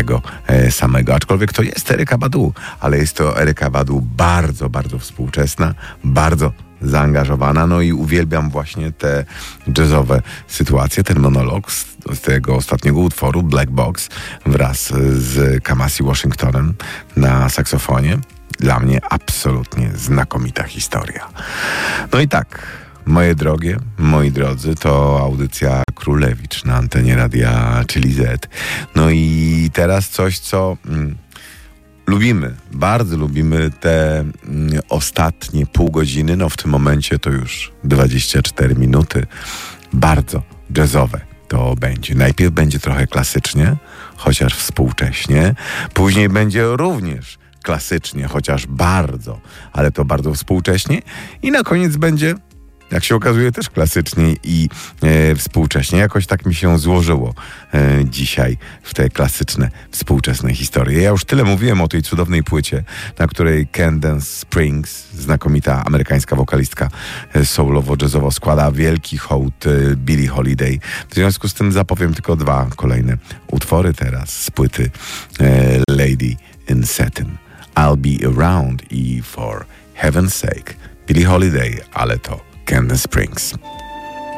tego samego. Aczkolwiek to jest Erykah Badu, ale jest to Erykah Badu bardzo, bardzo współczesna, bardzo zaangażowana, no i uwielbiam właśnie te jazzowe sytuacje, ten monolog z tego ostatniego utworu, Black Box, wraz z Kamasi Washingtonem na saksofonie. Dla mnie absolutnie znakomita historia. No i tak, moje drogie, moi drodzy, to audycja Królewicz na antenie Radia Czyli Z. No i teraz coś, co lubimy, bardzo lubimy te ostatnie pół godziny, no w tym momencie to już 24 minuty, bardzo jazzowe to będzie. Najpierw będzie trochę klasycznie, chociaż współcześnie, później będzie również klasycznie, chociaż bardzo, ale to bardzo współcześnie i na koniec będzie, jak się okazuje, też klasycznie i współcześnie. Jakoś tak mi się złożyło dzisiaj w te klasyczne, współczesne historie. Ja już tyle mówiłem o tej cudownej płycie, na której Candace Springs, znakomita amerykańska wokalistka, soulowo-jazzowo składa wielki hołd Billie Holiday. W związku z tym zapowiem tylko dwa kolejne utwory teraz z płyty Lady in Satin. I'll Be Around i For Heaven's Sake. Billie Holiday, ale to Candace Springs.